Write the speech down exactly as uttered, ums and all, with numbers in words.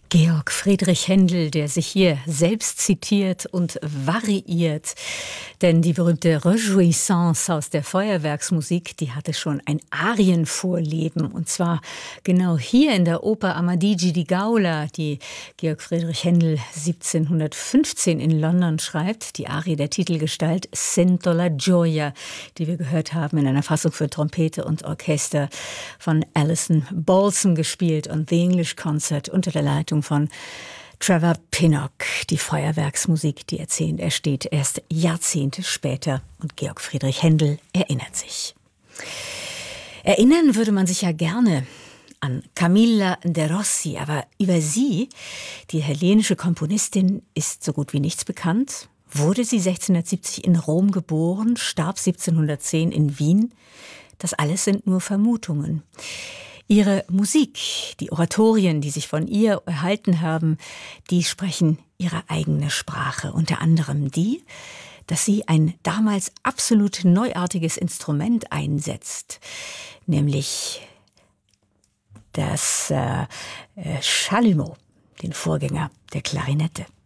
Georg Friedrich Händel, der sich hier selbst zitiert und variiert. Denn die berühmte Rejoissance aus der Feuerwerksmusik, die hatte schon ein Arienvorleben. Und zwar genau hier in der Oper Amadigi di Gaula, die Georg Friedrich Händel siebzehnhundertfünfzehn in London schreibt. Die Arie der Titelgestalt Sento la gioia, die wir gehört haben in einer Fassung für Trompete und Orchester von Alison Balsom gespielt und The English Concert unter der Leitung von Trevor Pinnock. Die Feuerwerksmusik, die erzählt, er steht erst Jahrzehnte später und Georg Friedrich Händel erinnert sich. Erinnern würde man sich ja gerne an Camilla de Rossi, aber über sie, die italienische Komponistin, ist so gut wie nichts bekannt. Wurde sie sechzehnhundertsiebzig in Rom geboren, starb siebzehnhundertzehn in Wien. Das alles sind nur Vermutungen. Ihre Musik, die Oratorien, die sich von ihr erhalten haben, die sprechen ihre eigene Sprache. Unter anderem die, dass sie ein damals absolut neuartiges Instrument einsetzt, nämlich das äh, Chalumeau, den Vorgänger der Klarinette.